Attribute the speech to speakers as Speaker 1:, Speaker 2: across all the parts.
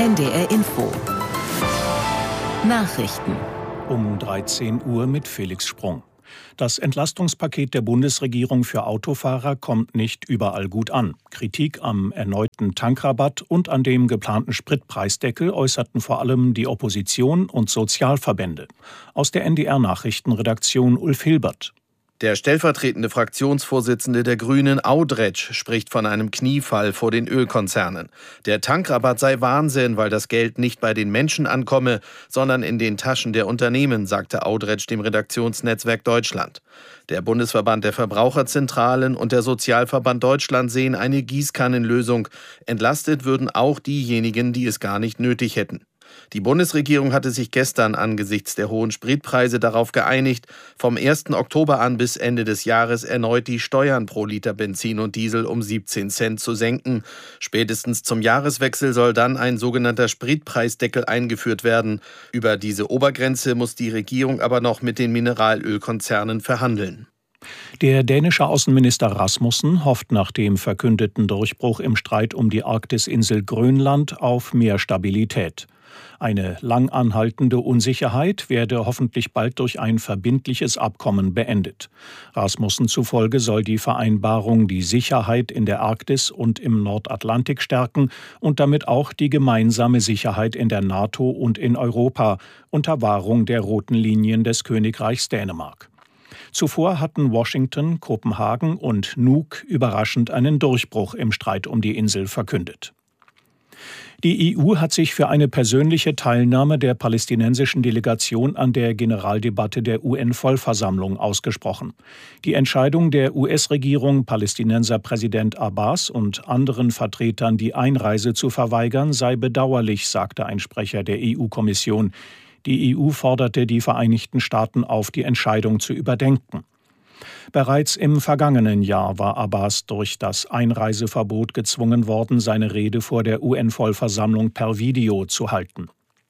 Speaker 1: NDR Info. Nachrichten.
Speaker 2: Um 13 Uhr mit Felix Sprung. Das Entlastungspaket der Bundesregierung für Autofahrer kommt nicht überall gut an. Kritik am erneuten Tankrabatt und an dem geplanten Spritpreisdeckel äußerten vor allem die Opposition und Sozialverbände. Aus der NDR-Nachrichtenredaktion Ulf Hilbert.
Speaker 3: Der stellvertretende Fraktionsvorsitzende der Grünen, Audretsch, spricht von einem Kniefall vor den Ölkonzernen. Der Tankrabatt sei Wahnsinn, weil das Geld nicht bei den Menschen ankomme, sondern in den Taschen der Unternehmen, sagte Audretsch dem Redaktionsnetzwerk Deutschland. Der Bundesverband der Verbraucherzentralen und der Sozialverband Deutschland sehen eine Gießkannenlösung. Entlastet würden auch diejenigen, die es gar nicht nötig hätten. Die Bundesregierung hatte sich gestern angesichts der hohen Spritpreise darauf geeinigt, vom 1. Oktober an bis Ende des Jahres erneut die Steuern pro Liter Benzin und Diesel um 17 Cent zu senken. Spätestens zum Jahreswechsel soll dann ein sogenannter Spritpreisdeckel eingeführt werden. Über diese Obergrenze muss die Regierung aber noch mit den Mineralölkonzernen verhandeln.
Speaker 2: Der dänische Außenminister Rasmussen hofft nach dem verkündeten Durchbruch im Streit um die Arktisinsel Grönland auf mehr Stabilität. Eine lang anhaltende Unsicherheit werde hoffentlich bald durch ein verbindliches Abkommen beendet. Rasmussen zufolge soll die Vereinbarung die Sicherheit in der Arktis und im Nordatlantik stärken und damit auch die gemeinsame Sicherheit in der NATO und in Europa unter Wahrung der roten Linien des Königreichs Dänemark. Zuvor hatten Washington, Kopenhagen und Nuuk überraschend einen Durchbruch im Streit um die Insel verkündet. Die EU hat sich für eine persönliche Teilnahme der palästinensischen Delegation an der Generaldebatte der UN-Vollversammlung ausgesprochen. Die Entscheidung der US-Regierung, Palästinenser-Präsident Abbas und anderen Vertretern die Einreise zu verweigern, sei bedauerlich, sagte ein Sprecher der EU-Kommission. Die EU forderte die Vereinigten Staaten auf, die Entscheidung zu überdenken. Bereits im vergangenen Jahr war Abbas durch das Einreiseverbot gezwungen worden, seine Rede vor der UN-Vollversammlung per Video zu halten.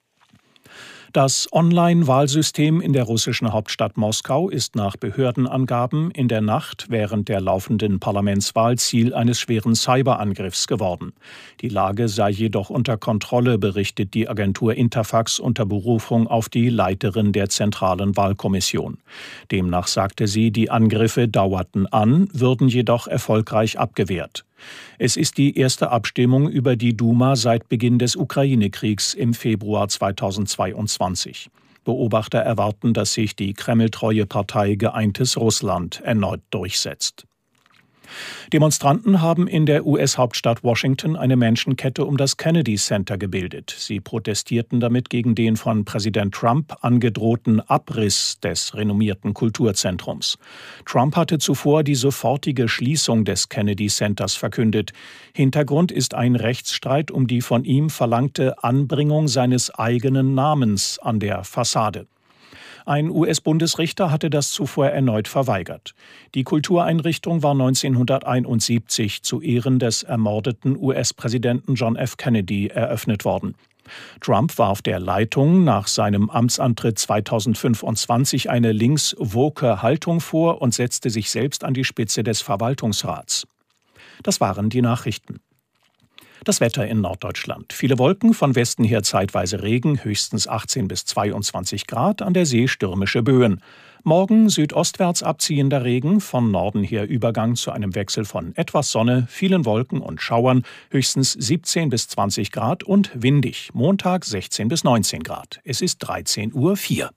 Speaker 2: Das Online-Wahlsystem in der russischen Hauptstadt Moskau ist nach Behördenangaben in der Nacht während der laufenden Parlamentswahl Ziel eines schweren Cyberangriffs geworden. Die Lage sei jedoch unter Kontrolle, berichtet die Agentur Interfax unter Berufung auf die Leiterin der Zentralen Wahlkommission. Demnach sagte sie, die Angriffe dauerten an, würden jedoch erfolgreich abgewehrt. Es ist die erste Abstimmung über die Duma seit Beginn des Ukraine-Kriegs im Februar 2022. Beobachter erwarten, dass sich die kremltreue Partei Geeintes Russland erneut durchsetzt. Demonstranten haben in der US-Hauptstadt Washington eine Menschenkette um das Kennedy Center gebildet. Sie protestierten damit gegen den von Präsident Trump angedrohten Abriss des renommierten Kulturzentrums. Trump hatte zuvor die sofortige Schließung des Kennedy Centers verkündet. Hintergrund ist ein Rechtsstreit um die von ihm verlangte Anbringung seines eigenen Namens an der Fassade. Ein US-Bundesrichter hatte das zuvor erneut verweigert. Die Kultureinrichtung war 1971 zu Ehren des ermordeten US-Präsidenten John F. Kennedy eröffnet worden. Trump warf der Leitung nach seinem Amtsantritt 2025 eine links-woke Haltung vor und setzte sich selbst an die Spitze des Verwaltungsrats. Das waren die Nachrichten. Das Wetter in Norddeutschland. Viele Wolken, von Westen her zeitweise Regen, höchstens 18 bis 22 Grad, an der See stürmische Böen. Morgen südostwärts abziehender Regen, von Norden her Übergang zu einem Wechsel von etwas Sonne, vielen Wolken und Schauern, höchstens 17 bis 20 Grad und windig. Montag 16 bis 19 Grad. Es ist 13:04 Uhr.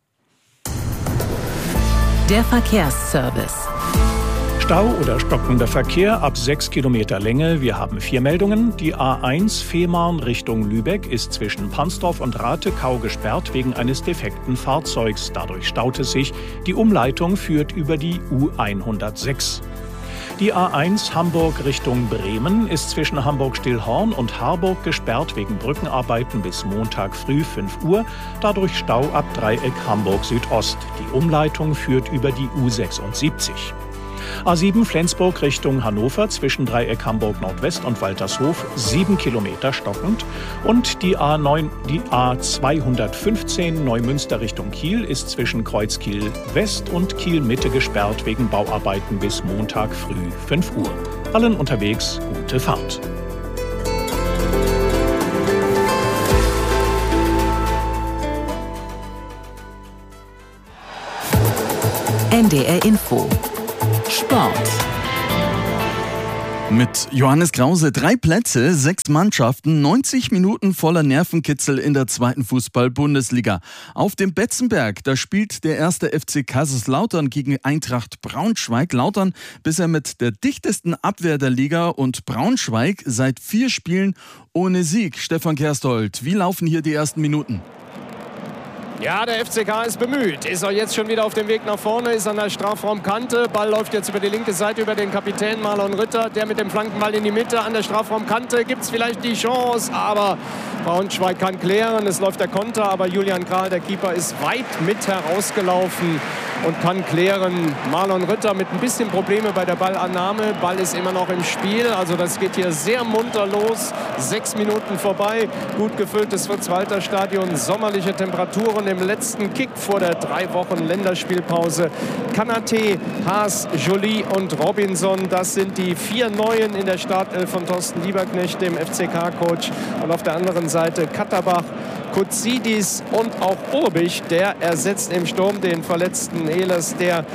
Speaker 1: Der Verkehrsservice.
Speaker 2: Stau oder stockender Verkehr ab 6 Kilometer Länge. Wir haben 4 Meldungen. Die A1 Fehmarn Richtung Lübeck ist zwischen Pansdorf und Ratekau gesperrt wegen eines defekten Fahrzeugs. Dadurch staut es sich. Die Umleitung führt über die U106. Die A1 Hamburg Richtung Bremen ist zwischen Hamburg-Stillhorn und Harburg gesperrt wegen Brückenarbeiten bis Montag früh 5 Uhr. Dadurch Stau ab Dreieck Hamburg Südost. Die Umleitung führt über die U76. A7 Flensburg Richtung Hannover zwischen Dreieck Hamburg Nordwest und Waltershof 7 Kilometer stockend. Und die A215 Neumünster Richtung Kiel ist zwischen Kreuz Kiel West und Kiel Mitte gesperrt wegen Bauarbeiten bis Montag früh 5 Uhr. Allen unterwegs gute Fahrt.
Speaker 1: NDR Info. Sport.
Speaker 4: Mit Johannes Krause 3 Plätze, 6 Mannschaften, 90 Minuten voller Nervenkitzel in der 2. Fußball-Bundesliga. Auf dem Betzenberg, da spielt der 1. FC Kaiserslautern gegen Eintracht Braunschweig. Lautern bisher mit der dichtesten Abwehr der Liga und Braunschweig seit 4 Spielen ohne Sieg. Stefan Kersthold, wie laufen hier die ersten Minuten?
Speaker 5: Ja, der FCK ist bemüht. Ist er jetzt schon wieder auf dem Weg nach vorne, ist an der Strafraumkante. Ball läuft jetzt über die linke Seite, über den Kapitän Marlon Ritter. Der mit dem Flankenball in die Mitte an der Strafraumkante. Gibt es vielleicht die Chance, aber Braunschweig kann klären. Es läuft der Konter, aber Julian Kral, der Keeper, ist weit mit herausgelaufen und kann klären. Marlon Ritter mit ein bisschen Probleme bei der Ballannahme. Ball ist immer noch im Spiel. Also das geht hier sehr munter los. 6 Minuten vorbei. Gut gefülltes Fritz-Walter-Stadion. Sommerliche Temperaturen im letzten Kick vor der 3 Wochen Länderspielpause. Kanaté, Haas, Joly und Robinson. Das sind die 4 Neuen in der Startelf von Thorsten Lieberknecht, dem FCK-Coach. Und auf der anderen Seite Katterbach, Kuzidis und auch Urbich, der ersetzt im Sturm den verletzten Ehlers.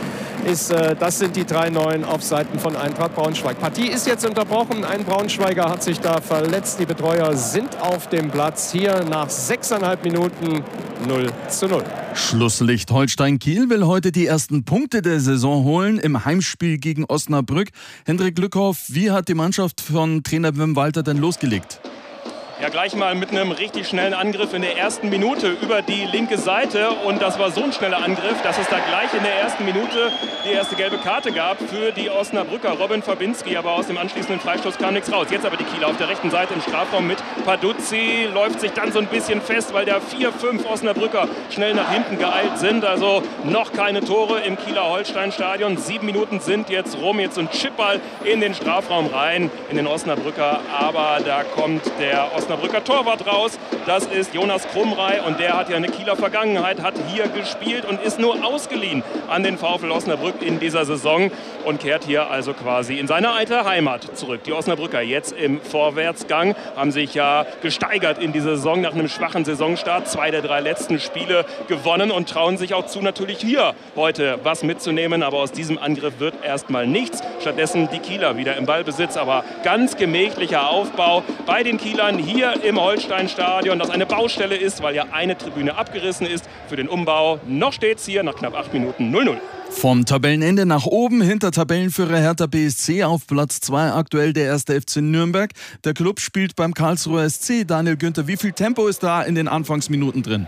Speaker 5: Das sind die 3 Neuen auf Seiten von Eintracht Braunschweig. Partie ist jetzt unterbrochen. Ein Braunschweiger hat sich da verletzt. Die Betreuer sind auf dem Platz. Hier nach 6,5 Minuten 0:0.
Speaker 4: Schlusslicht Holstein-Kiel will heute die ersten Punkte der Saison holen im Heimspiel gegen Osnabrück. Hendrik Lückhoff, wie hat die Mannschaft von Trainer Wim Walter denn losgelegt?
Speaker 6: Ja, gleich mal mit einem richtig schnellen Angriff in der ersten Minute über die linke Seite. Und das war so ein schneller Angriff, dass es da gleich in der ersten Minute die erste gelbe Karte gab für die Osnabrücker. Robin Fabinski, aber aus dem anschließenden Freistoß kam nichts raus. Jetzt aber die Kieler auf der rechten Seite im Strafraum mit Paduzzi. Läuft sich dann so ein bisschen fest, weil da 4, 5 Osnabrücker schnell nach hinten geeilt sind. Also noch keine Tore im Kieler Holstein-Stadion. 7 Minuten sind jetzt rum. Jetzt so ein Chipball in den Strafraum rein, in den Osnabrücker. Aber da kommt der Osnabrücker Torwart raus. Das ist Jonas Krumrei und der hat ja eine Kieler Vergangenheit, hat hier gespielt und ist nur ausgeliehen an den VfL Osnabrück in dieser Saison und kehrt hier also quasi in seine alte Heimat zurück. Die Osnabrücker jetzt im Vorwärtsgang, haben sich ja gesteigert in dieser Saison nach einem schwachen Saisonstart. 2 der 3 letzten Spiele gewonnen und trauen sich auch zu, natürlich hier heute was mitzunehmen. Aber aus diesem Angriff wird erstmal nichts. Stattdessen die Kieler wieder im Ballbesitz, aber ganz gemächlicher Aufbau bei den Kielern hier im Holstein-Stadion, das eine Baustelle ist, weil ja eine Tribüne abgerissen ist für den Umbau. Noch steht es hier nach knapp 8 Minuten 0:0.
Speaker 4: Vom Tabellenende nach oben, hinter Tabellenführer Hertha BSC auf Platz 2 aktuell der 1. FC Nürnberg. Der Club spielt beim Karlsruher SC. Daniel Günther, wie viel Tempo ist da in den Anfangsminuten drin?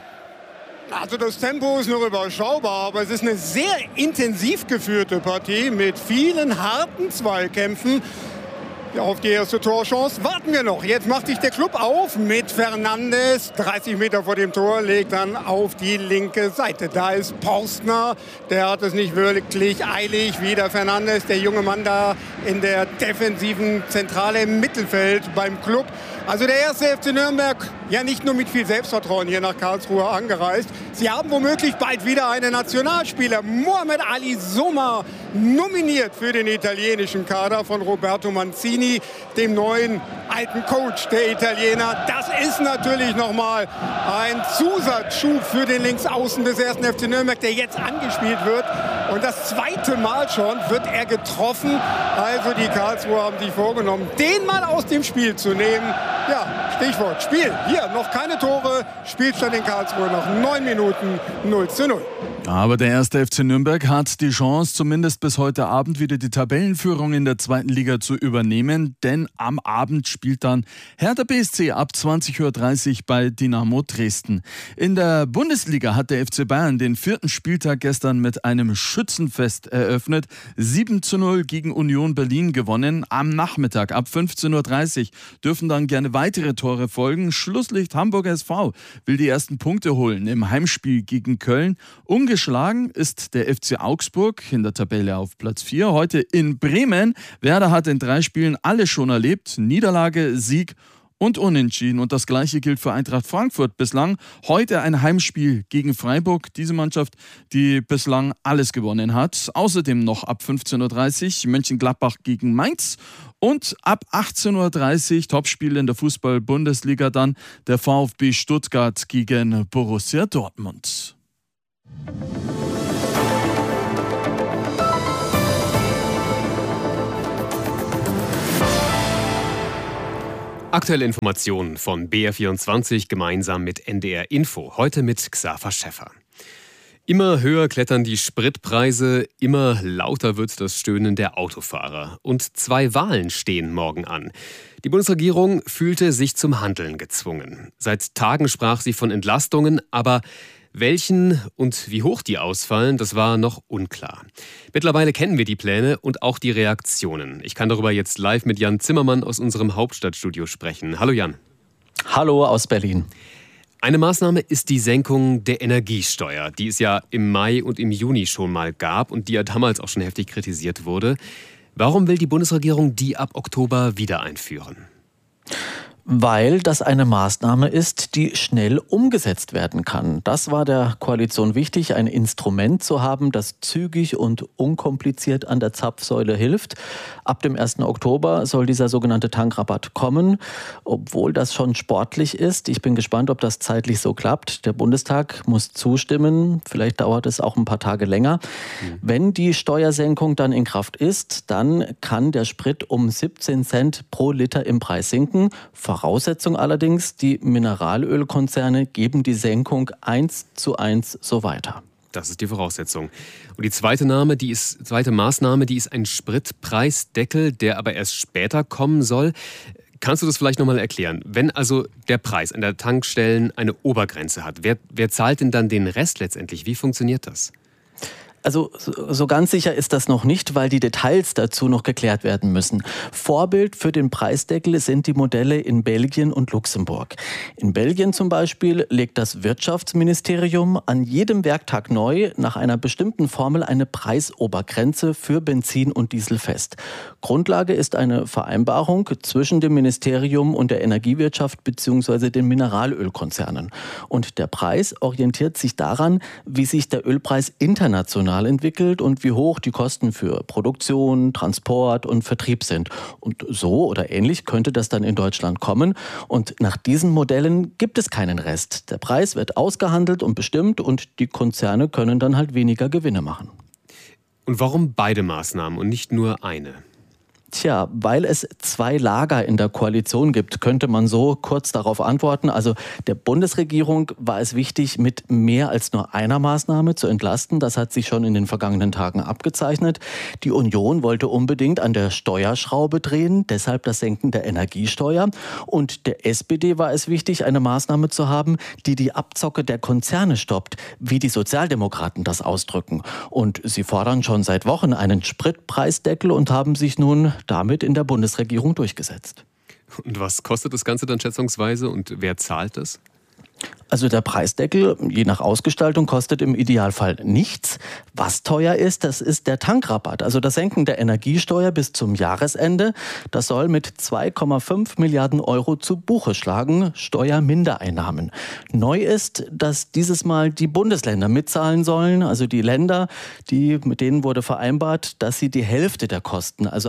Speaker 7: Also das Tempo ist noch überschaubar, aber es ist eine sehr intensiv geführte Partie mit vielen harten Zweikämpfen. Ja, auf die erste Torchance warten wir noch. Jetzt macht sich der Club auf mit Fernandes. 30 Meter vor dem Tor, legt dann auf die linke Seite. Da ist Porstner. Der hat es nicht wirklich eilig. Wieder Fernandes, der junge Mann da in der defensiven Zentrale im Mittelfeld beim Club. Also der 1. FC Nürnberg, ja nicht nur mit viel Selbstvertrauen hier nach Karlsruhe angereist. Sie haben womöglich bald wieder einen Nationalspieler, Mohamed Ali Soma, nominiert für den italienischen Kader von Roberto Mancini, dem neuen alten Coach der Italiener. Das ist natürlich nochmal ein Zusatzschub für den Linksaußen des 1. FC Nürnberg, der jetzt angespielt wird. Und das 2. Mal schon wird er getroffen. Also die Karlsruher haben sich vorgenommen, den mal aus dem Spiel zu nehmen. Ja, Stichwort Spiel. Hier noch keine Tore. Spielstand in Karlsruhe nach 9 Minuten 0:0.
Speaker 4: Aber der 1. FC Nürnberg hat die Chance, zumindest bis heute Abend wieder die Tabellenführung in der 2. Liga zu übernehmen. Denn am Abend spielt dann Hertha BSC ab 20:30 Uhr bei Dynamo Dresden. In der Bundesliga hat der FC Bayern den 4. Spieltag gestern mit einem Schützenfest eröffnet. 7:0 gegen Union Berlin gewonnen. Am Nachmittag ab 15:30 Uhr dürfen dann gerne weitere Tore folgen. Schlusslicht Hamburg SV will die ersten Punkte holen im Heimspiel gegen Köln. Ungeschlagen ist der FC Augsburg in der Tabelle auf Platz 4. Heute in Bremen. Werder hat in 3 Spielen alles schon erlebt. Niederlage, Sieg und Unentschieden. Und das Gleiche gilt für Eintracht Frankfurt bislang. Heute ein Heimspiel gegen Freiburg. Diese Mannschaft, die bislang alles gewonnen hat. Außerdem noch ab 15:30 Uhr Mönchengladbach gegen Mainz. Und ab 18:30 Uhr Topspiel in der Fußball-Bundesliga dann der VfB Stuttgart gegen Borussia Dortmund.
Speaker 8: Aktuelle Informationen von BR24 gemeinsam mit NDR Info. Heute mit Xaver Schäffer. Immer höher klettern die Spritpreise, immer lauter wird das Stöhnen der Autofahrer. Und 2 Wahlen stehen morgen an. Die Bundesregierung fühlte sich zum Handeln gezwungen. Seit Tagen sprach sie von Entlastungen, aber welchen und wie hoch die ausfallen, das war noch unklar. Mittlerweile kennen wir die Pläne und auch die Reaktionen. Ich kann darüber jetzt live mit Jan Zimmermann aus unserem Hauptstadtstudio sprechen. Hallo Jan.
Speaker 9: Hallo aus Berlin.
Speaker 8: Eine Maßnahme ist die Senkung der Energiesteuer, die es ja im Mai und im Juni schon mal gab und die ja damals auch schon heftig kritisiert wurde. Warum will die Bundesregierung die ab Oktober wieder einführen?
Speaker 9: Weil das eine Maßnahme ist, die schnell umgesetzt werden kann. Das war der Koalition wichtig, ein Instrument zu haben, das zügig und unkompliziert an der Zapfsäule hilft. Ab dem 1. Oktober soll dieser sogenannte Tankrabatt kommen, obwohl das schon sportlich ist. Ich bin gespannt, ob das zeitlich so klappt. Der Bundestag muss zustimmen. Vielleicht dauert es auch ein paar Tage länger. Wenn die Steuersenkung dann in Kraft ist, dann kann der Sprit um 17 Cent pro Liter im Preis sinken. Voraussetzung allerdings, die Mineralölkonzerne geben die Senkung 1:1 so weiter.
Speaker 8: Das ist die Voraussetzung. Und die zweite Maßnahme, die ist ein Spritpreisdeckel, der aber erst später kommen soll. Kannst du das vielleicht nochmal erklären? Wenn also der Preis an der Tankstellen eine Obergrenze hat, wer zahlt denn dann den Rest letztendlich? Wie funktioniert das?
Speaker 9: Also so ganz sicher ist das noch nicht, weil die Details dazu noch geklärt werden müssen. Vorbild für den Preisdeckel sind die Modelle in Belgien und Luxemburg. In Belgien zum Beispiel legt das Wirtschaftsministerium an jedem Werktag neu nach einer bestimmten Formel eine Preisobergrenze für Benzin und Diesel fest. Grundlage ist eine Vereinbarung zwischen dem Ministerium und der Energiewirtschaft bzw. den Mineralölkonzernen. Und der Preis orientiert sich daran, wie sich der Ölpreis international entwickelt und wie hoch die Kosten für Produktion, Transport und Vertrieb sind. Und so oder ähnlich könnte das dann in Deutschland kommen. Und nach diesen Modellen gibt es keinen Rest. Der Preis wird ausgehandelt und bestimmt und die Konzerne können dann halt weniger Gewinne machen.
Speaker 8: Und warum beide Maßnahmen und nicht nur eine?
Speaker 9: Tja, weil es 2 Lager in der Koalition gibt, könnte man so kurz darauf antworten. Also der Bundesregierung war es wichtig, mit mehr als nur einer Maßnahme zu entlasten. Das hat sich schon in den vergangenen Tagen abgezeichnet. Die Union wollte unbedingt an der Steuerschraube drehen, deshalb das Senken der Energiesteuer. Und der SPD war es wichtig, eine Maßnahme zu haben, die die Abzocke der Konzerne stoppt, wie die Sozialdemokraten das ausdrücken. Und sie fordern schon seit Wochen einen Spritpreisdeckel und haben sich nun damit in der Bundesregierung durchgesetzt.
Speaker 8: Und was kostet das Ganze dann schätzungsweise und wer zahlt das?
Speaker 9: Also der Preisdeckel, je nach Ausgestaltung, kostet im Idealfall nichts. Was teuer ist, das ist der Tankrabatt. Also das Senken der Energiesteuer bis zum Jahresende. Das soll mit 2,5 Milliarden Euro zu Buche schlagen, Steuermindereinnahmen. Neu ist, dass dieses Mal die Bundesländer mitzahlen sollen. Also die Länder, mit denen wurde vereinbart, dass sie die Hälfte der Kosten, also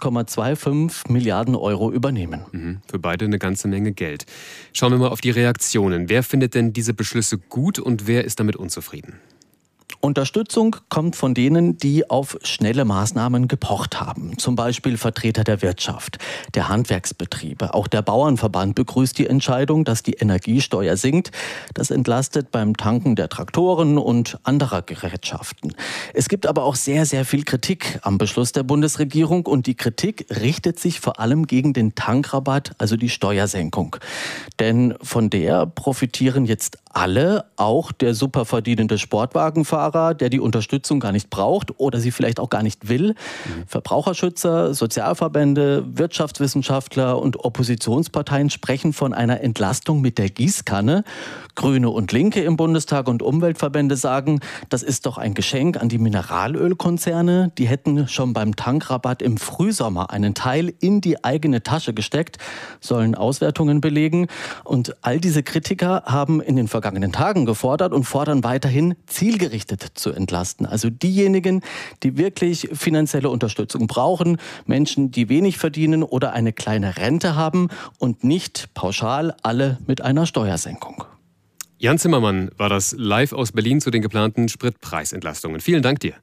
Speaker 9: 1,25 Milliarden Euro übernehmen.
Speaker 8: Für beide eine ganze Menge Geld. Schauen wir mal auf die Reaktionen. Wer findet denn diese Beschlüsse gut und wer ist damit unzufrieden?
Speaker 9: Unterstützung kommt von denen, die auf schnelle Maßnahmen gepocht haben. Zum Beispiel Vertreter der Wirtschaft, der Handwerksbetriebe. Auch der Bauernverband begrüßt die Entscheidung, dass die Energiesteuer sinkt. Das entlastet beim Tanken der Traktoren und anderer Gerätschaften. Es gibt aber auch sehr, sehr viel Kritik am Beschluss der Bundesregierung. Und die Kritik richtet sich vor allem gegen den Tankrabatt, also die Steuersenkung. Denn von der profitieren jetzt alle, auch der superverdienende Sportwagenfahrer, der die Unterstützung gar nicht braucht oder sie vielleicht auch gar nicht will. Verbraucherschützer, Sozialverbände, Wirtschaftswissenschaftler und Oppositionsparteien sprechen von einer Entlastung mit der Gießkanne. Grüne und Linke im Bundestag und Umweltverbände sagen, das ist doch ein Geschenk an die Mineralölkonzerne. Die hätten schon beim Tankrabatt im Frühsommer einen Teil in die eigene Tasche gesteckt, sollen Auswertungen belegen. Und all diese Kritiker haben in den vergangenen Tagen gefordert und fordern weiterhin, zielgerichtet zu entlasten. Also diejenigen, die wirklich finanzielle Unterstützung brauchen, Menschen, die wenig verdienen oder eine kleine Rente haben und nicht pauschal alle mit einer Steuersenkung.
Speaker 8: Jan Zimmermann war das live aus Berlin zu den geplanten Spritpreisentlastungen. Vielen Dank dir.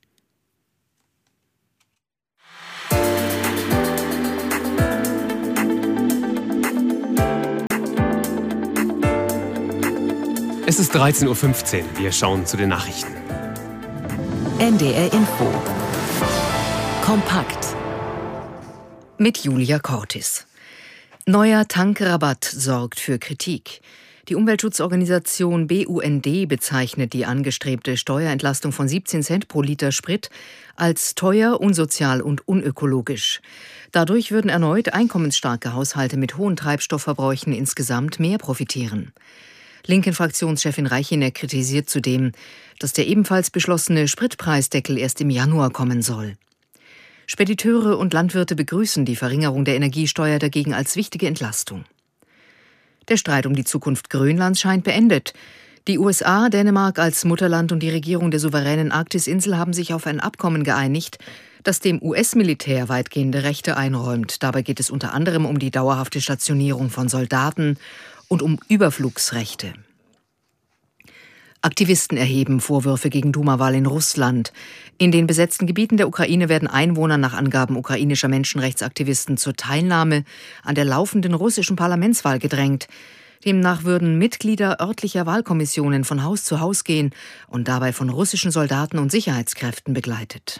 Speaker 8: Es ist 13.15 Uhr. Wir schauen zu den Nachrichten.
Speaker 1: NDR Info. Kompakt.
Speaker 10: Mit Julia Cortis. Neuer Tankrabatt sorgt für Kritik. Die Umweltschutzorganisation BUND bezeichnet die angestrebte Steuerentlastung von 17 Cent pro Liter Sprit als teuer, unsozial und unökologisch. Dadurch würden erneut einkommensstarke Haushalte mit hohen Treibstoffverbräuchen insgesamt mehr profitieren. Linken-Fraktionschefin Reichener kritisiert zudem, dass der ebenfalls beschlossene Spritpreisdeckel erst im Januar kommen soll. Spediteure und Landwirte begrüßen die Verringerung der Energiesteuer dagegen als wichtige Entlastung. Der Streit um die Zukunft Grönlands scheint beendet. Die USA, Dänemark als Mutterland und die Regierung der souveränen Arktisinsel haben sich auf ein Abkommen geeinigt, das dem US-Militär weitgehende Rechte einräumt. Dabei geht es unter anderem um die dauerhafte Stationierung von Soldaten und um Überflugsrechte. Aktivisten erheben Vorwürfe gegen Duma-Wahl in Russland. In den besetzten Gebieten der Ukraine werden Einwohner nach Angaben ukrainischer Menschenrechtsaktivisten zur Teilnahme an der laufenden russischen Parlamentswahl gedrängt. Demnach würden Mitglieder örtlicher Wahlkommissionen von Haus zu Haus gehen und dabei von russischen Soldaten und Sicherheitskräften begleitet.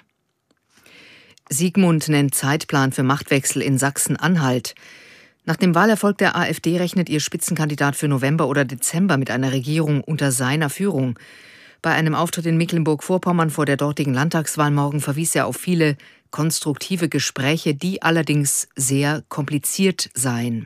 Speaker 10: Sigmund nennt Zeitplan für Machtwechsel in Sachsen-Anhalt. Nach dem Wahlerfolg der AfD rechnet ihr Spitzenkandidat für November oder Dezember mit einer Regierung unter seiner Führung. Bei einem Auftritt in Mecklenburg-Vorpommern vor der dortigen Landtagswahl morgen verwies er auf viele konstruktive Gespräche, die allerdings sehr kompliziert seien.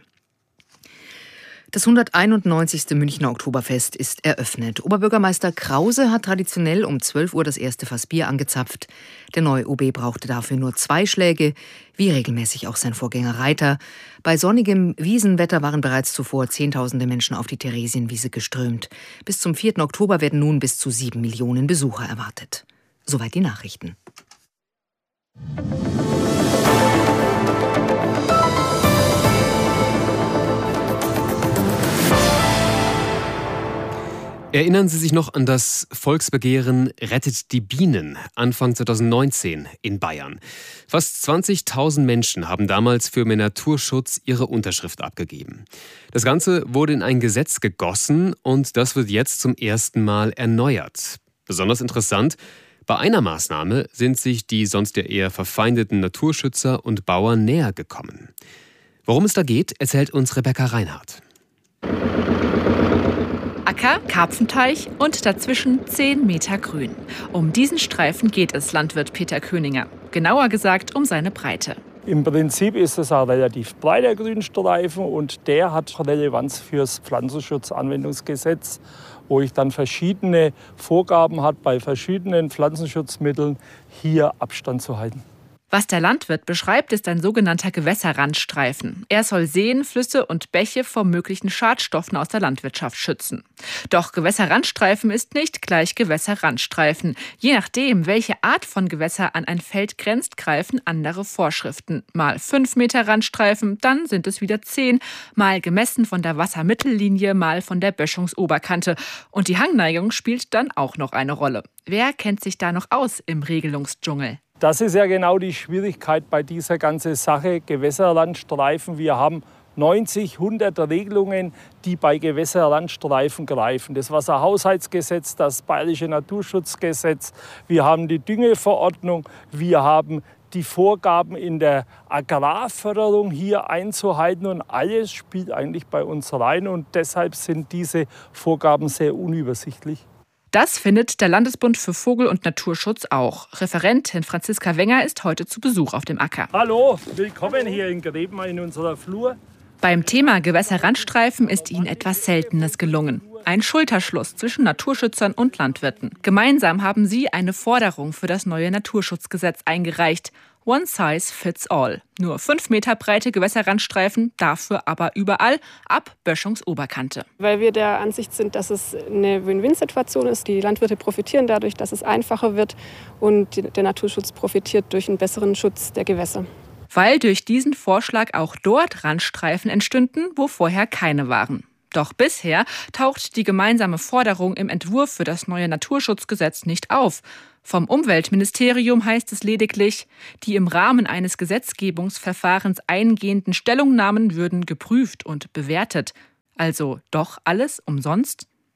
Speaker 10: Das 191. Münchner Oktoberfest ist eröffnet. Oberbürgermeister Krause hat traditionell um 12 Uhr das erste Fass Bier angezapft. Der neue OB brauchte dafür nur 2 Schläge, wie regelmäßig auch sein Vorgänger Reiter. Bei sonnigem Wiesenwetter waren bereits zuvor Zehntausende Menschen auf die Theresienwiese geströmt. Bis zum 4. Oktober werden nun bis zu 7 Millionen Besucher erwartet. Soweit die Nachrichten.
Speaker 8: Erinnern Sie sich noch an das Volksbegehren Rettet die Bienen Anfang 2019 in Bayern. Fast 20.000 Menschen haben damals für mehr Naturschutz ihre Unterschrift abgegeben. Das Ganze wurde in ein Gesetz gegossen und das wird jetzt zum ersten Mal erneuert. Besonders interessant, bei einer Maßnahme sind sich die sonst ja eher verfeindeten Naturschützer und Bauern näher gekommen. Worum es da geht, erzählt uns Rebecca Reinhardt.
Speaker 11: Acker, Karpfenteich und dazwischen 10 Meter Grün. Um diesen Streifen geht es Landwirt Peter Köninger. Genauer gesagt um seine Breite.
Speaker 12: Im Prinzip ist es ein relativ breiter Grünstreifen und der hat Relevanz fürs Pflanzenschutzanwendungsgesetz, wo ich dann verschiedene Vorgaben habe, bei verschiedenen Pflanzenschutzmitteln hier Abstand zu halten.
Speaker 11: Was der Landwirt beschreibt, ist ein sogenannter Gewässerrandstreifen. Er soll Seen, Flüsse und Bäche vor möglichen Schadstoffen aus der Landwirtschaft schützen. Doch Gewässerrandstreifen ist nicht gleich Gewässerrandstreifen. Je nachdem, welche Art von Gewässer an ein Feld grenzt, greifen andere Vorschriften. Mal 5 Meter Randstreifen, dann sind es wieder 10. Mal gemessen von der Wassermittellinie, mal von der Böschungsoberkante. Und die Hangneigung spielt dann auch noch eine Rolle. Wer kennt sich da noch aus im Regelungsdschungel?
Speaker 12: Das ist ja genau die Schwierigkeit bei dieser ganzen Sache, Gewässerlandstreifen. Wir haben 90, 100 Regelungen, die bei Gewässerlandstreifen greifen. Das Wasserhaushaltsgesetz, das Bayerische Naturschutzgesetz, wir haben die Düngeverordnung, wir haben die Vorgaben in der Agrarförderung hier einzuhalten und alles spielt eigentlich bei uns rein und deshalb sind diese Vorgaben sehr unübersichtlich.
Speaker 11: Das findet der Landesbund für Vogel- und Naturschutz auch. Referentin Franziska Wenger ist heute zu Besuch auf dem Acker.
Speaker 12: Hallo, willkommen hier in Gräben in unserer Flur.
Speaker 11: Beim Thema Gewässerrandstreifen ist ihnen etwas Seltenes gelungen. Ein Schulterschluss zwischen Naturschützern und Landwirten. Gemeinsam haben sie eine Forderung für das neue Naturschutzgesetz eingereicht. One size fits all. Nur 5 Meter breite Gewässerrandstreifen, dafür aber überall ab Böschungsoberkante.
Speaker 13: Weil wir der Ansicht sind, dass es eine Win-Win-Situation ist. Die Landwirte profitieren dadurch, dass es einfacher wird und der Naturschutz profitiert durch einen besseren Schutz der Gewässer.
Speaker 11: Weil durch diesen Vorschlag auch dort Randstreifen entstünden, wo vorher keine waren. Doch bisher taucht die gemeinsame Forderung im Entwurf für das neue Naturschutzgesetz nicht auf. Vom Umweltministerium heißt es lediglich, die im Rahmen eines Gesetzgebungsverfahrens eingehenden Stellungnahmen würden geprüft und bewertet. Also doch alles umsonst?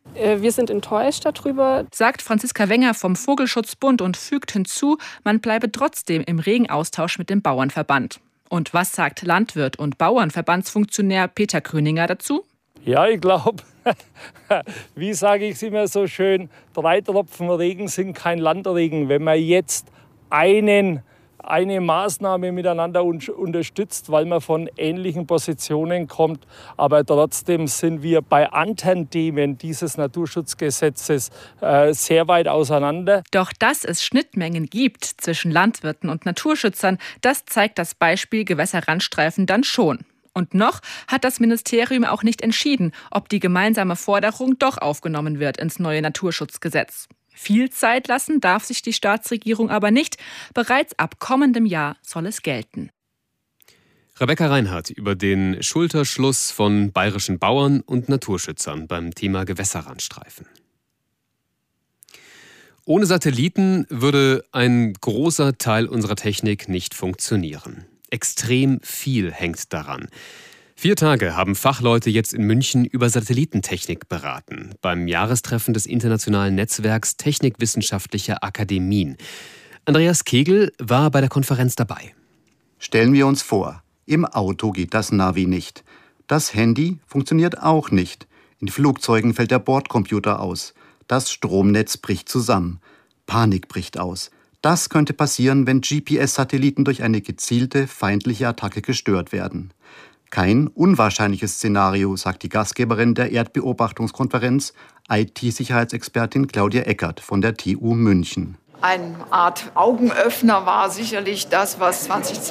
Speaker 13: Wir sind enttäuscht darüber,
Speaker 11: sagt Franziska Wenger vom Vogelschutzbund und fügt hinzu, man bleibe trotzdem im regen Austausch mit dem Bauernverband. Und was sagt Landwirt und Bauernverbandsfunktionär Peter Gröninger dazu?
Speaker 12: Ja, ich glaube, wie sage ich es immer so schön, 3 Tropfen Regen sind kein Landregen. Wenn man jetzt eine Maßnahme miteinander unterstützt, weil man von ähnlichen Positionen kommt. Aber trotzdem sind wir bei anderen Themen dieses Naturschutzgesetzes sehr weit auseinander.
Speaker 11: Doch dass es Schnittmengen gibt zwischen Landwirten und Naturschützern, das zeigt das Beispiel Gewässerrandstreifen dann schon. Und noch hat das Ministerium auch nicht entschieden, ob die gemeinsame Forderung doch aufgenommen wird ins neue Naturschutzgesetz. Viel Zeit lassen darf sich die Staatsregierung aber nicht. Bereits ab kommendem Jahr soll es gelten.
Speaker 8: Rebecca Reinhardt über den Schulterschluss von bayerischen Bauern und Naturschützern beim Thema Gewässerrandstreifen. Ohne Satelliten würde ein großer Teil unserer Technik nicht funktionieren. Extrem viel hängt daran. 4 Tage haben Fachleute jetzt in München über Satellitentechnik beraten, beim Jahrestreffen des internationalen Netzwerks Technikwissenschaftlicher Akademien. Andreas Kegel war bei der Konferenz dabei.
Speaker 14: Stellen wir uns vor, im Auto geht das Navi nicht. Das Handy funktioniert auch nicht. In Flugzeugen fällt der Bordcomputer aus. Das Stromnetz bricht zusammen. Panik bricht aus. Das könnte passieren, wenn GPS-Satelliten durch eine gezielte feindliche Attacke gestört werden. Kein unwahrscheinliches Szenario, sagt die Gastgeberin der Erdbeobachtungskonferenz, IT-Sicherheitsexpertin Claudia Eckert von der TU München.
Speaker 15: Eine Art Augenöffner war sicherlich das, was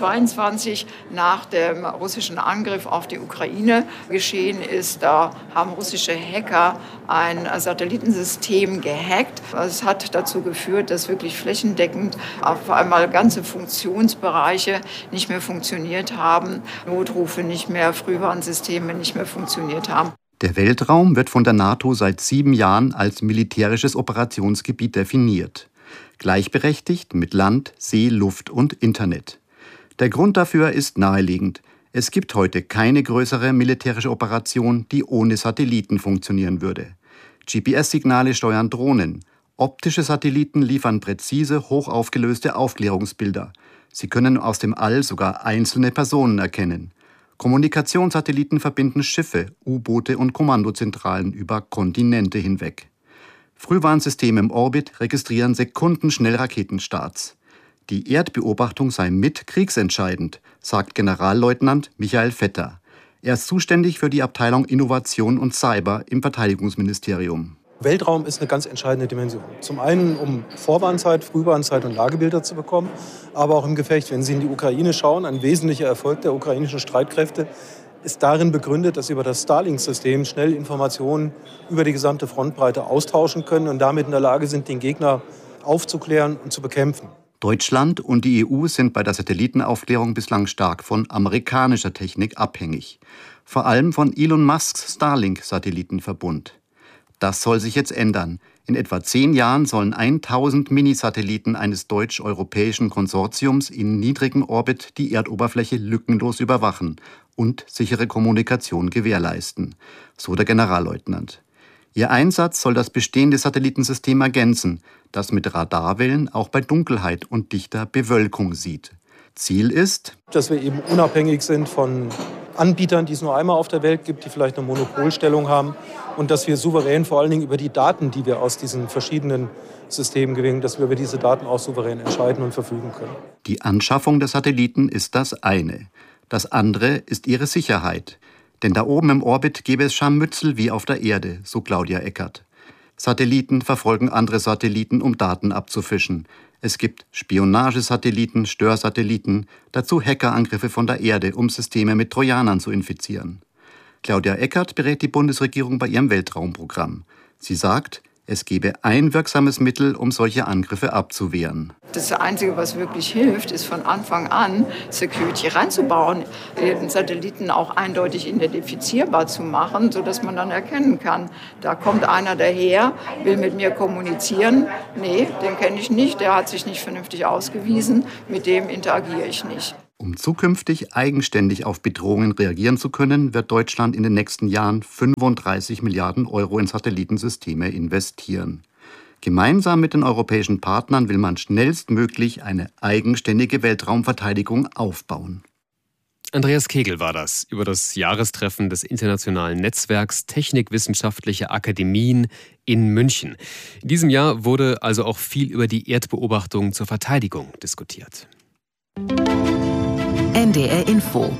Speaker 15: 2022 nach dem russischen Angriff auf die Ukraine geschehen ist. Da haben russische Hacker ein Satellitensystem gehackt. Es hat dazu geführt, dass wirklich flächendeckend auf einmal ganze Funktionsbereiche nicht mehr funktioniert haben, Notrufe nicht mehr, Frühwarnsysteme nicht mehr funktioniert haben.
Speaker 14: Der Weltraum wird von der NATO seit 7 Jahren als militärisches Operationsgebiet definiert. Gleichberechtigt mit Land, See, Luft und Internet. Der Grund dafür ist naheliegend. Es gibt heute keine größere militärische Operation, die ohne Satelliten funktionieren würde. GPS-Signale steuern Drohnen. Optische Satelliten liefern präzise, hochaufgelöste Aufklärungsbilder. Sie können aus dem All sogar einzelne Personen erkennen. Kommunikationssatelliten verbinden Schiffe, U-Boote und Kommandozentralen über Kontinente hinweg. Frühwarnsysteme im Orbit registrieren sekundenschnell Raketenstarts. Die Erdbeobachtung sei mit kriegsentscheidend, sagt Generalleutnant Michael Vetter. Er ist zuständig für die Abteilung Innovation und Cyber im Verteidigungsministerium.
Speaker 16: Weltraum ist eine ganz entscheidende Dimension. Zum einen, um Vorwarnzeit, Frühwarnzeit und Lagebilder zu bekommen, aber auch im Gefecht. Wenn Sie in die Ukraine schauen, ein wesentlicher Erfolg der ukrainischen Streitkräfte ist darin begründet, dass sie über das Starlink-System schnell Informationen über die gesamte Frontbreite austauschen können und damit in der Lage sind, den Gegner aufzuklären und zu bekämpfen.
Speaker 14: Deutschland und die EU sind bei der Satellitenaufklärung bislang stark von amerikanischer Technik abhängig. Vor allem von Elon Musks Starlink-Satellitenverbund. Das soll sich jetzt ändern. In etwa 10 Jahren sollen 1000 Minisatelliten eines deutsch-europäischen Konsortiums in niedrigem Orbit die Erdoberfläche lückenlos überwachen und sichere Kommunikation gewährleisten, so der Generalleutnant. Ihr Einsatz soll das bestehende Satellitensystem ergänzen, das mit Radarwellen auch bei Dunkelheit und dichter Bewölkung sieht. Ziel ist,
Speaker 16: dass wir eben unabhängig sind von Anbietern, die es nur einmal auf der Welt gibt, die vielleicht eine Monopolstellung haben und dass wir souverän vor allen Dingen über die Daten, die wir aus diesen verschiedenen Systemen gewinnen, dass wir über diese Daten auch souverän entscheiden und verfügen können.
Speaker 14: Die Anschaffung der Satelliten ist das eine. Das andere ist ihre Sicherheit. Denn da oben im Orbit gäbe es Scharmützel wie auf der Erde, so Claudia Eckert. Satelliten verfolgen andere Satelliten, um Daten abzufischen. Es gibt Spionagesatelliten, Störsatelliten, dazu Hackerangriffe von der Erde, um Systeme mit Trojanern zu infizieren. Claudia Eckert berät die Bundesregierung bei ihrem Weltraumprogramm. Sie sagt, es gebe ein wirksames Mittel, um solche Angriffe abzuwehren.
Speaker 15: Das Einzige, was wirklich hilft, ist von Anfang an Security reinzubauen, den Satelliten auch eindeutig identifizierbar zu machen, sodass man dann erkennen kann, da kommt einer daher, will mit mir kommunizieren. Nee, den kenne ich nicht, der hat sich nicht vernünftig ausgewiesen, mit dem interagiere ich nicht.
Speaker 14: Um zukünftig eigenständig auf Bedrohungen reagieren zu können, wird Deutschland in den nächsten Jahren 35 Milliarden Euro in Satellitensysteme investieren. Gemeinsam mit den europäischen Partnern will man schnellstmöglich eine eigenständige Weltraumverteidigung aufbauen.
Speaker 8: Andreas Kegel war das über das Jahrestreffen des Internationalen Netzwerks Technikwissenschaftliche Akademien in München. In diesem Jahr wurde also auch viel über die Erdbeobachtung zur Verteidigung diskutiert.
Speaker 1: NDR Info.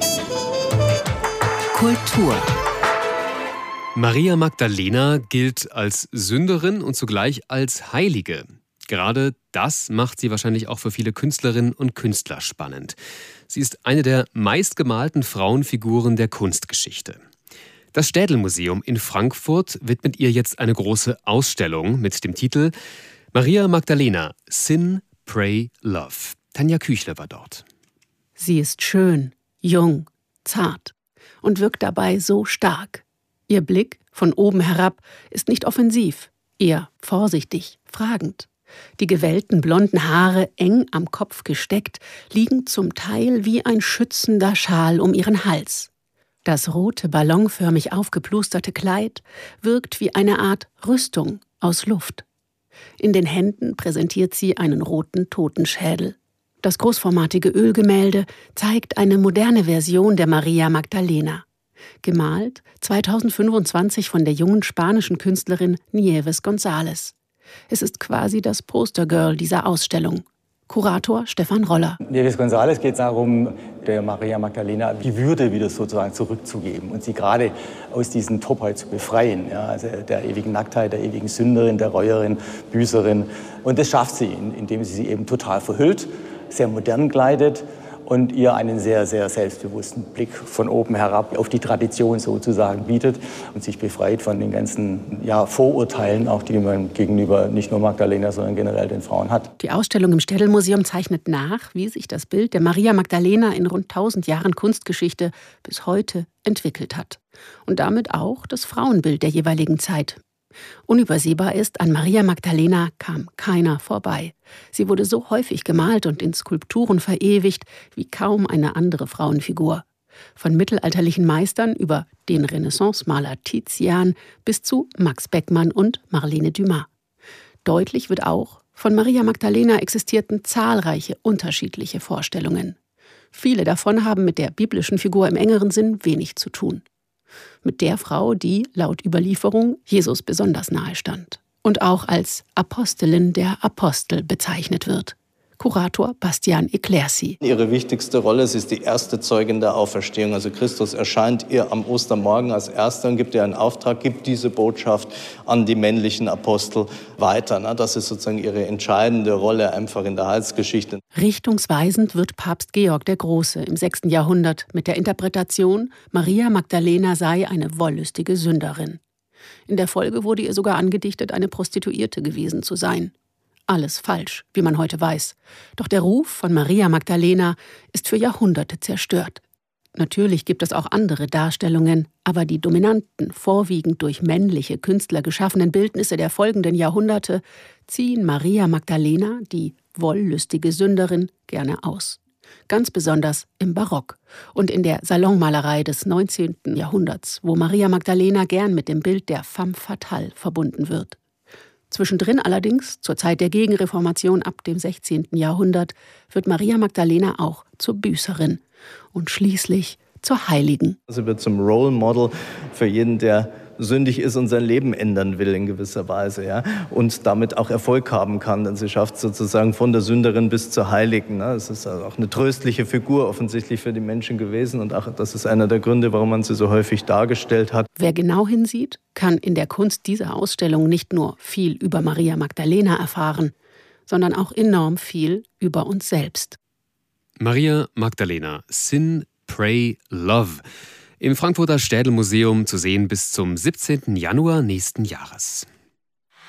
Speaker 1: Kultur.
Speaker 8: Maria Magdalena gilt als Sünderin und zugleich als Heilige. Gerade das macht sie wahrscheinlich auch für viele Künstlerinnen und Künstler spannend. Sie ist eine der meistgemalten Frauenfiguren der Kunstgeschichte. Das Städel-Museum in Frankfurt widmet ihr jetzt eine große Ausstellung mit dem Titel Maria Magdalena, Sin, Pray, Love. Tanja Küchler war dort.
Speaker 17: Sie ist schön, jung, zart und wirkt dabei so stark. Ihr Blick von oben herab ist nicht offensiv, eher vorsichtig, fragend. Die gewellten blonden Haare, eng am Kopf gesteckt, liegen zum Teil wie ein schützender Schal um ihren Hals. Das rote, ballonförmig aufgeplusterte Kleid wirkt wie eine Art Rüstung aus Luft. In den Händen präsentiert sie einen roten Totenschädel. Das großformatige Ölgemälde zeigt eine moderne Version der Maria Magdalena. Gemalt 2025 von der jungen spanischen Künstlerin Nieves González. Es ist quasi das Postergirl dieser Ausstellung. Kurator Stefan Roller.
Speaker 18: Nieves González geht es darum, der Maria Magdalena die Würde wieder sozusagen zurückzugeben und sie gerade aus diesem Topoi zu befreien. Ja, also der ewigen Nacktheit, der ewigen Sünderin, der Räuerin, Büßerin. Und das schafft sie, indem sie eben total verhüllt, sehr modern kleidet und ihr einen sehr, sehr selbstbewussten Blick von oben herab auf die Tradition sozusagen bietet und sich befreit von den ganzen Vorurteilen, auch die man gegenüber nicht nur Magdalena, sondern generell den Frauen hat.
Speaker 17: Die Ausstellung im Städel-Museum zeichnet nach, wie sich das Bild der Maria Magdalena in rund 1000 Jahren Kunstgeschichte bis heute entwickelt hat. Und damit auch das Frauenbild der jeweiligen Zeit. Unübersehbar ist, an Maria Magdalena kam keiner vorbei. Sie wurde so häufig gemalt und in Skulpturen verewigt wie kaum eine andere Frauenfigur. Von mittelalterlichen Meistern über den Renaissance-Maler Tizian bis zu Max Beckmann und Marlene Dumas. Deutlich wird auch, von Maria Magdalena existierten zahlreiche unterschiedliche Vorstellungen. Viele davon haben mit der biblischen Figur im engeren Sinn wenig zu tun. Mit der Frau, die, laut Überlieferung, Jesus besonders nahe stand und auch als Apostelin der Apostel bezeichnet wird. Kurator Bastian Eclaircy.
Speaker 19: Ihre wichtigste Rolle, sie ist die erste Zeugin der Auferstehung. Also Christus erscheint ihr am Ostermorgen als Erster und gibt ihr einen Auftrag, gibt diese Botschaft an die männlichen Apostel weiter. Das ist sozusagen ihre entscheidende Rolle einfach in der Heilsgeschichte.
Speaker 17: Richtungsweisend wird Papst Georg der Große im 6. Jahrhundert mit der Interpretation, Maria Magdalena sei eine wollüstige Sünderin. In der Folge wurde ihr sogar angedichtet, eine Prostituierte gewesen zu sein. Alles falsch, wie man heute weiß. Doch der Ruf von Maria Magdalena ist für Jahrhunderte zerstört. Natürlich gibt es auch andere Darstellungen, aber die dominanten, vorwiegend durch männliche Künstler geschaffenen Bildnisse der folgenden Jahrhunderte ziehen Maria Magdalena, die wollüstige Sünderin, gerne aus. Ganz besonders im Barock und in der Salonmalerei des 19. Jahrhunderts, wo Maria Magdalena gern mit dem Bild der femme fatale verbunden wird. Zwischendrin allerdings, zur Zeit der Gegenreformation ab dem 16. Jahrhundert, wird Maria Magdalena auch zur Büßerin und schließlich zur Heiligen.
Speaker 19: Sie wird zum Role Model für jeden, der sündig ist und sein Leben ändern will in gewisser Weise, ja, und damit auch Erfolg haben kann. Denn sie schafft sozusagen von der Sünderin bis zur Heiligen. Ne? Es ist also auch eine tröstliche Figur offensichtlich für die Menschen gewesen und auch das ist einer der Gründe, warum man sie so häufig dargestellt hat.
Speaker 17: Wer genau hinsieht, kann in der Kunst dieser Ausstellung nicht nur viel über Maria Magdalena erfahren, sondern auch enorm viel über uns selbst.
Speaker 8: Maria Magdalena, Sin, Pray, Love. Im Frankfurter Städel-Museum zu sehen bis zum 17. Januar nächsten Jahres.